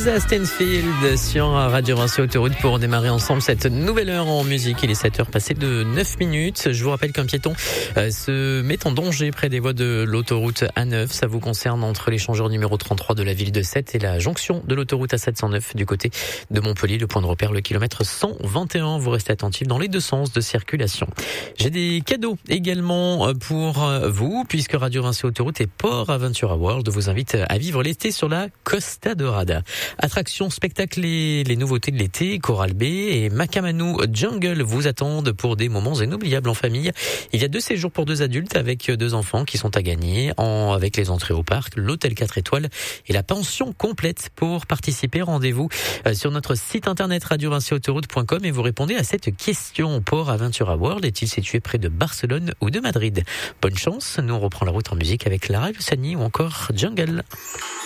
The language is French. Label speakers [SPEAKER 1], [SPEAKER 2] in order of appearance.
[SPEAKER 1] Lisa Stanfield sur Radio Vinci Autoroute pour démarrer ensemble cette nouvelle heure en musique. Il est 7h passé de 9 minutes. Je vous rappelle qu'un piéton se met en danger près des voies de l'autoroute A9. Ça vous concerne entre l'échangeur numéro 33 de la ville de Sète et la jonction de l'autoroute A709 du côté de Montpellier. Le point de repère, le kilomètre 121. Vous restez attentifs dans les deux sens de circulation. J'ai des cadeaux également pour vous, puisque Radio Vinci Autoroute et Port Aventura World vous invitent à vivre l'été sur la Costa Dorada. Attractions, spectacles et les nouveautés de l'été, Coral Bay et Macamanu Jungle vous attendent pour des moments inoubliables en famille. Il y a 2 séjours pour 2 adultes avec 2 enfants qui sont à gagner avec les entrées au parc, l'hôtel 4 étoiles et la pension complète. Pour participer, rendez-vous sur notre site internet radiovinciautoroute.com et vous répondez à cette question. Port Aventura World est-il situé près de Barcelone ou de Madrid? Bonne chance, nous on reprend la route en musique avec Lara Luciani ou encore Jungle.